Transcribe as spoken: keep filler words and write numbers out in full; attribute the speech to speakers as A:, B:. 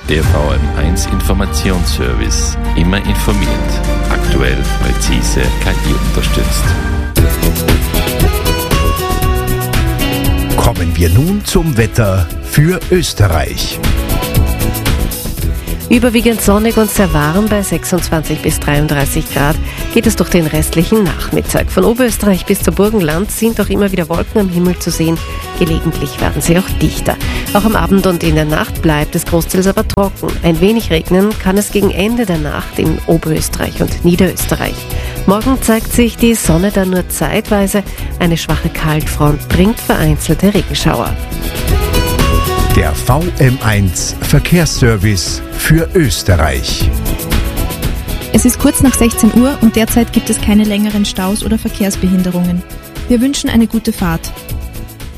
A: Der V M eins Informationsservice. Immer informiert. Aktuell, präzise, K I unterstützt.
B: Kommen wir nun zum Wetter für Österreich.
C: Überwiegend sonnig und sehr warm bei sechsundzwanzig bis dreiunddreißig Grad geht es durch den restlichen Nachmittag. Von Oberösterreich bis zum Burgenland sind auch immer wieder Wolken am Himmel zu sehen. Gelegentlich werden sie auch dichter. Auch am Abend und in der Nacht bleibt es großteils aber trocken. Ein wenig regnen kann es gegen Ende der Nacht in Oberösterreich und Niederösterreich. Morgen zeigt sich die Sonne dann nur zeitweise. Eine schwache Kaltfront bringt vereinzelte Regenschauer.
B: Der V M eins Verkehrsservice für Österreich.
D: Es ist kurz nach sechzehn Uhr und derzeit gibt es keine längeren Staus oder Verkehrsbehinderungen. Wir wünschen eine gute Fahrt.